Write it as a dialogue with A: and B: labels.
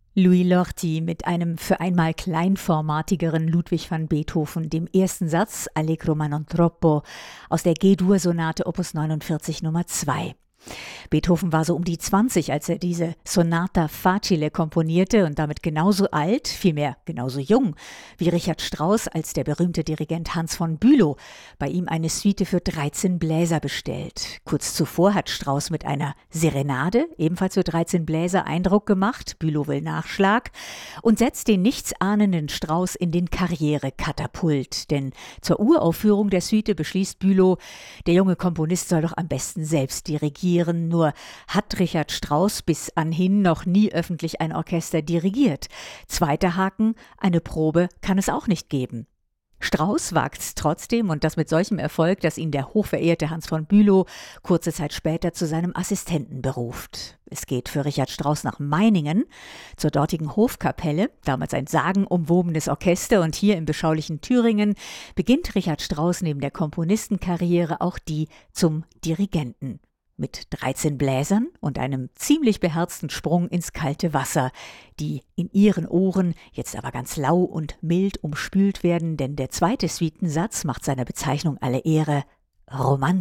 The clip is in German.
A: Louis Lorty mit einem für einmal kleinformatigeren Ludwig van Beethoven, dem ersten Satz Allegro ma non troppo aus der G-Dur-Sonate Opus 49 Nummer 2. Beethoven war so um die 20, als er diese Sonata Facile komponierte und damit genauso alt, vielmehr genauso jung wie Richard Strauss, als der berühmte Dirigent Hans von Bülow bei ihm eine Suite für 13 Bläser bestellt. Kurz zuvor hat Strauss mit einer Serenade, ebenfalls für 13 Bläser, Eindruck gemacht, Bülow will Nachschlag, und setzt den nichtsahnenden Strauss in den Karrierekatapult. Denn zur Uraufführung der Suite beschließt Bülow, der junge Komponist soll doch am besten selbst dirigieren. Nur hat Richard Strauss bis anhin noch nie öffentlich ein Orchester dirigiert. Zweiter Haken, eine Probe kann es auch nicht geben. Strauss wagt's trotzdem und das mit solchem Erfolg, dass ihn der hochverehrte Hans von Bülow kurze Zeit später zu seinem Assistenten beruft. Es geht für Richard Strauss nach Meiningen, zur dortigen Hofkapelle, damals ein sagenumwobenes Orchester, und hier im beschaulichen Thüringen beginnt Richard Strauss neben der Komponistenkarriere auch die zum Dirigenten. Mit 13 Bläsern und einem ziemlich beherzten Sprung ins kalte Wasser, die in ihren Ohren jetzt aber ganz lau und mild umspült werden, denn der zweite Suitensatz macht seiner Bezeichnung alle Ehre: Romanze.